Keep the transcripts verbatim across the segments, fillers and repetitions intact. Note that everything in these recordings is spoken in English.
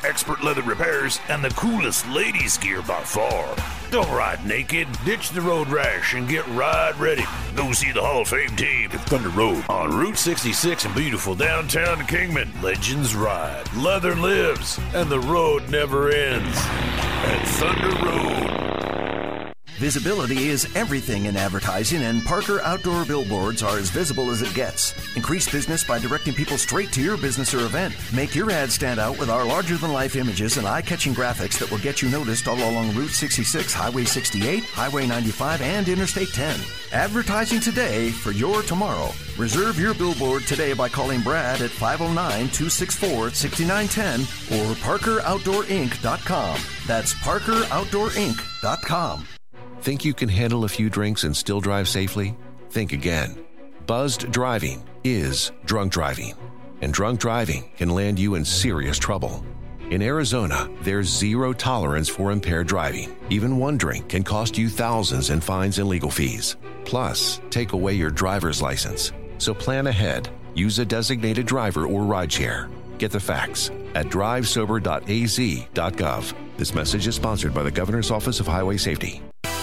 expert leather repairs, and the coolest ladies' gear by far. Don't ride naked. Ditch the road rash and get ride ready. Go see the Hall of Fame team at Thunder Road on Route sixty-six in beautiful downtown Kingman. Legends ride, leather lives, and the road never ends at Thunder Road. Visibility is everything in advertising, and Parker Outdoor Billboards are as visible as it gets. Increase business by directing people straight to your business or event. Make your ad stand out with our larger-than-life images and eye-catching graphics that will get you noticed all along Route sixty-six, Highway sixty-eight, Highway ninety-five, and Interstate ten. Advertising today for your tomorrow. Reserve your billboard today by calling Brad at five oh nine, two six four, six nine one oh or parker outdoor inc dot com. That's parker outdoor inc dot com. Think you can handle a few drinks and still drive safely? Think again. Buzzed driving is drunk driving, and drunk driving can land you in serious trouble. In Arizona, there's zero tolerance for impaired driving. Even one drink can cost you thousands in fines and legal fees. Plus, take away your driver's license. So plan ahead. Use a designated driver or rideshare. Get the facts at drive sober dot a z dot gov. This message is sponsored by the Governor's Office of Highway Safety.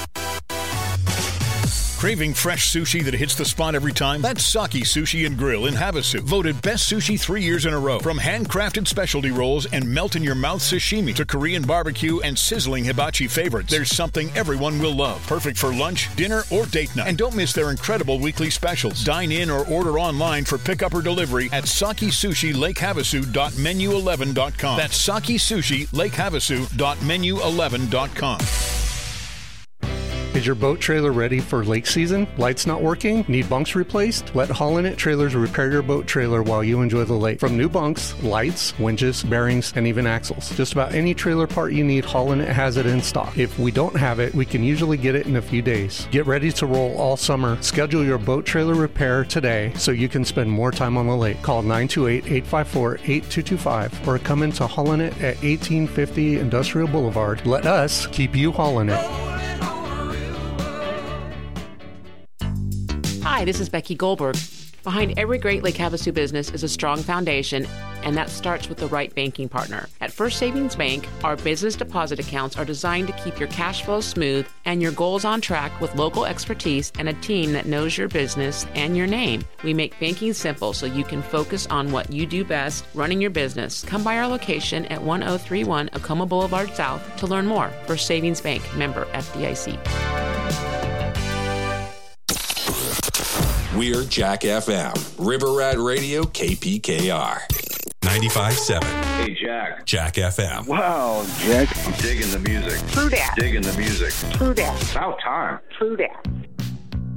Craving fresh sushi that hits the spot every time? That's Saki Sushi and Grill in Havasu. Voted best sushi three years in a row. From handcrafted specialty rolls and melt-in-your-mouth sashimi to Korean barbecue and sizzling hibachi favorites, there's something everyone will love. Perfect for lunch, dinner, or date night. And don't miss their incredible weekly specials. Dine in or order online for pickup or delivery at Saki Sushi Lake Havasu dot menu eleven dot com. That's Saki Sushi Lake Havasu dot menu eleven dot com. Is your boat trailer ready for lake season? Lights not working? Need bunks replaced? Let Haulin' It Trailers repair your boat trailer while you enjoy the lake. From new bunks, lights, winches, bearings, and even axles. Just about any trailer part you need, Haulin' It has it in stock. If we don't have it, we can usually get it in a few days. Get ready to roll all summer. Schedule your boat trailer repair today so you can spend more time on the lake. Call nine two eight, eight five four, eight two two five or come into Haulin' It at eighteen fifty Industrial Boulevard. Let us keep you haulin' it. Hi, this is Becky Goldberg. Behind every great Lake Havasu business is a strong foundation, and that starts with the right banking partner. At First Savings Bank, our business deposit accounts are designed to keep your cash flow smooth and your goals on track with local expertise and a team that knows your business and your name. We make banking simple so you can focus on what you do best, running your business. Come by our location at one oh three one Acoma Boulevard South to learn more. First Savings Bank, member F D I C. We're Jack F M, River Rat Radio, K P K R. ninety-five point seven. Hey, Jack. Jack F M. Wow, Jack. I'm digging the music. True that. Digging the music. True that. About time. True that.